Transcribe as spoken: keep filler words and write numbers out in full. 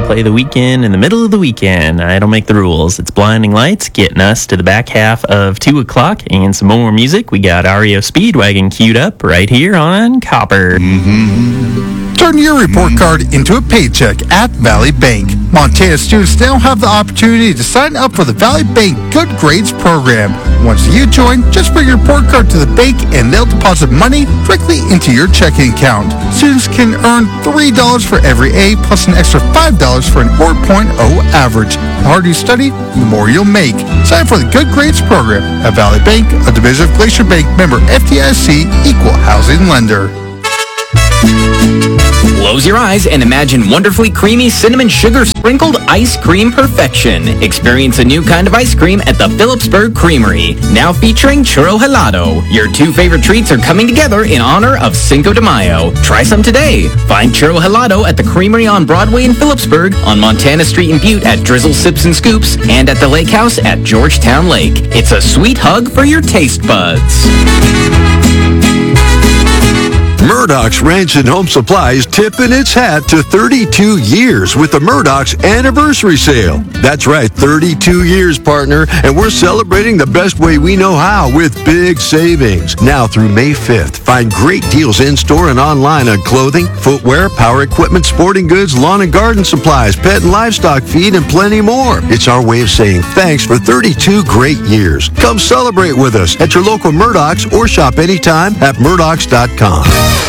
play the weekend in the middle of the weekend. I don't make the rules. It's Blinding Lights, getting us to the back half of two o'clock and some more music. We got R E O Speedwagon queued up right here on Copper. Mm-hmm. Turn your report card into a paycheck at Valley Bank. Montana students now have the opportunity to sign up for the Valley Bank Good Grades program. Once you join, just bring your report card to the bank and they'll deposit money directly into your checking account. Students can earn three dollars for every A plus an extra five dollars for an four point oh average. The harder you study, the more you'll make. Sign up for the Good Grades program at Valley Bank, a division of Glacier Bank, member F D I C, equal housing lender. Close your eyes and imagine wonderfully creamy cinnamon sugar sprinkled ice cream perfection. Experience a new kind of ice cream at the Phillipsburg Creamery, now featuring Churro Helado. Your two favorite treats are coming together in honor of Cinco de Mayo. Try some today. Find Churro Helado at the Creamery on Broadway in Phillipsburg, on Montana Street in Butte at Drizzle Sips and Scoops, and at the Lake House at Georgetown Lake. It's a sweet hug for your taste buds. Murdoch's Ranch and Home Supply is tipping its hat to thirty-two years with the Murdoch's Anniversary Sale. That's right, thirty-two years, partner, and we're celebrating the best way we know how with big savings. Now through May fifth, find great deals in-store and online on clothing, footwear, power equipment, sporting goods, lawn and garden supplies, pet and livestock feed, and plenty more. It's our way of saying thanks for thirty-two great years. Come celebrate with us at your local Murdoch's or shop anytime at Murdochs dot com.